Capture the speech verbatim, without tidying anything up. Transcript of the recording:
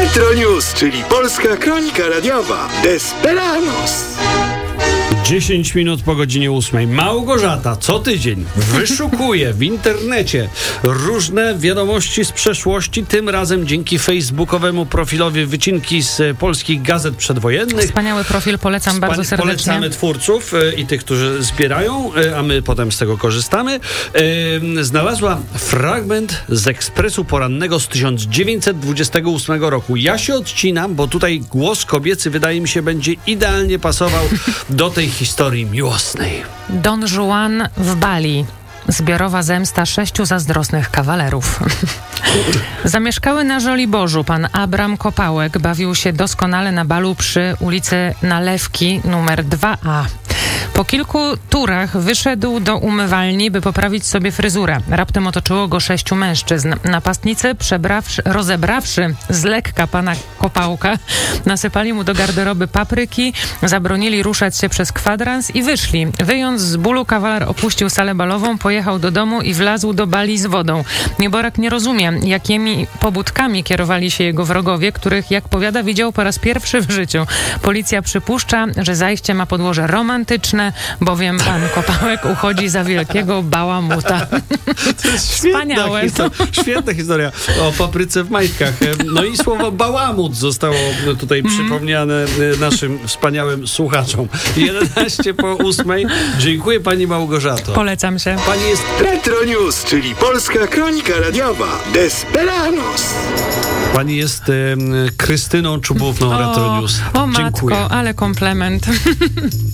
Retro News, czyli polska kronika radiowa. Desperados. dziesięć minut po godzinie ósmej. Małgorzata co tydzień wyszukuje w internecie różne wiadomości z przeszłości, tym razem dzięki facebookowemu profilowi Wycinki z polskich gazet przedwojennych. Wspaniały profil, polecam Wspani- bardzo serdecznie. Polecamy twórców y, i tych, którzy zbierają, y, a my potem z tego korzystamy. Y, znalazła fragment z Ekspresu Porannego z tysiąc dziewięćset dwudziestego ósmego roku. Ja się odcinam, bo tutaj głos kobiecy wydaje mi się będzie idealnie pasował do tej historii miłosnej. Don Juan w Bali. Zbiorowa zemsta sześciu zazdrosnych kawalerów. Zamieszkały na Żoliborzu pan Abram Kopałek bawił się doskonale na balu przy ulicy Nalewki numer dwa A. Po kilku turach wyszedł do umywalni, by poprawić sobie fryzurę. Raptem otoczyło go sześciu mężczyzn. Napastnicy, przebrawszy, rozebrawszy z lekka pana Kopałka, nasypali mu do garderoby papryki, zabronili ruszać się przez kwadrans i wyszli. Wyjąc z bólu, kawaler opuścił salę balową, pojechał do domu i wlazł do bali z wodą. Nieborak nie rozumie, jakimi pobudkami kierowali się jego wrogowie, których, jak powiada, widział po raz pierwszy w życiu. Policja przypuszcza, że zajście ma podłoże romantyczne, bowiem pan Kopałek uchodzi za wielkiego bałamuta. To jest wspaniałe. Świetna, świetna historia o papryce w majtkach. No i słowo bałamut zostało tutaj mm. przypomniane naszym wspaniałym słuchaczom. jedenaście po ósmej. Dziękuję pani Małgorzato. Polecam się. Pani jest Retro News, czyli polska kronika radiowa. Desperados. Pani jest um, Krystyną Czubówną Retro News. O Dziękuję. matko, ale komplement.